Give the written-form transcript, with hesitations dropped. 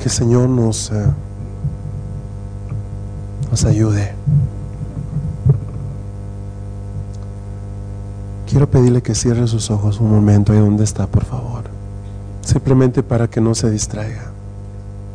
el Señor nos ayude. Quiero pedirle que cierre sus ojos un momento ahí donde está, por favor, simplemente para que no se distraiga.